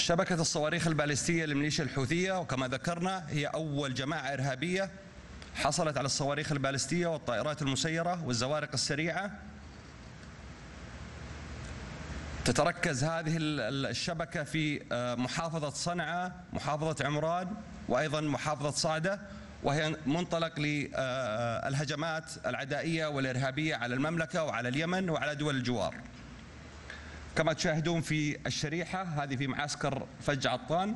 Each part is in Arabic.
شبكة الصواريخ البالستية للميليشيا الحوثية، وكما ذكرنا هي أول جماعة إرهابية حصلت على الصواريخ البالستية والطائرات المسيرة والزوارق السريعة. تتركز هذه الشبكة في محافظة صنعاء، محافظة عمران، وأيضا محافظة صعدة، وهي منطلق للهجمات العدائية والإرهابية على المملكة وعلى اليمن وعلى دول الجوار. كما تشاهدون في الشريحة هذه في معسكر فج عطان،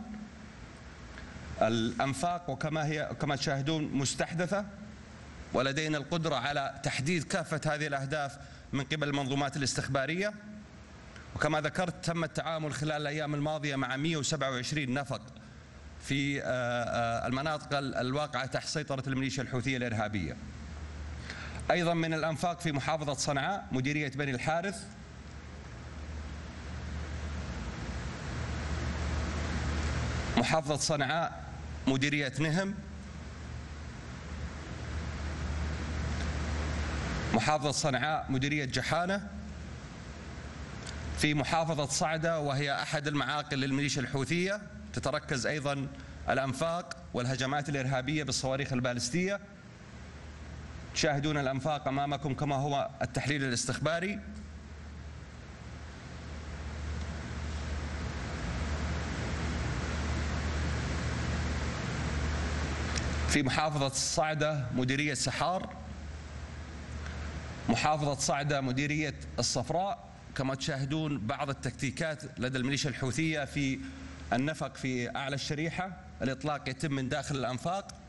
الأنفاق كما تشاهدون مستحدثة، ولدينا القدرة على تحديد كافة هذه الأهداف من قبل المنظومات الاستخبارية. وكما ذكرت تم التعامل خلال الأيام الماضية مع 127 نفق في المناطق الواقعة تحت سيطرة الميليشيا الحوثية الإرهابية. أيضا من الأنفاق في محافظة صنعاء مديرية بني الحارث، محافظة صنعاء مديرية نهم، محافظة صنعاء مديرية جحانة، في محافظة صعدة وهي أحد المعاقل للميليشيا الحوثية تتركز أيضا الأنفاق والهجمات الإرهابية بالصواريخ البالستية. تشاهدون الأنفاق أمامكم كما هو التحليل الاستخباري. في محافظة صعدة مديرية سحار، محافظة صعدة مديرية الصفراء. كما تشاهدون بعض التكتيكات لدى الميليشيا الحوثية في النفق في أعلى الشريحة، الإطلاق يتم من داخل الأنفاق.